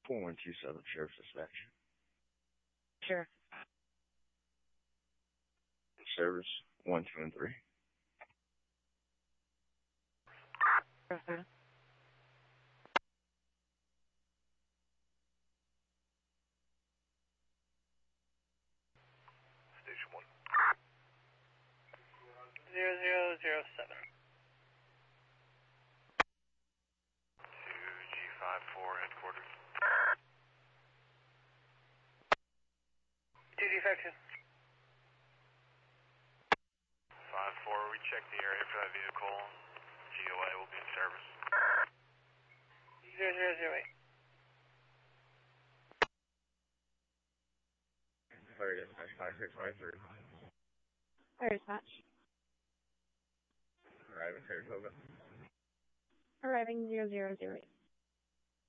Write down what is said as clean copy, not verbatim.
4127 Sheriff's Dispatch. Sheriff. Service 1, 2, and 3. Uh-huh. Station 1. 0007. 2G54 headquarters. 2G52. 5-4, we checked the area for that vehicle. GOA will be in service. 0008. Fire Dispatch 5653. Fire dispatch. Arriving Saratoga. Arriving 0008.